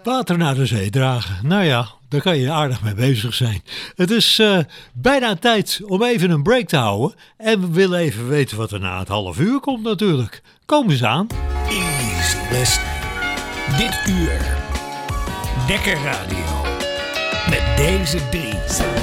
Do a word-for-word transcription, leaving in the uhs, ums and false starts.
Water naar de zee dragen. Nou ja, daar kan je aardig mee bezig zijn. Het is uh, bijna tijd om even een break te houden. En we willen even weten wat er na het half uur komt natuurlijk. Kom eens aan. Easy listening. Dit uur. Dekker Radio. Met deze drie.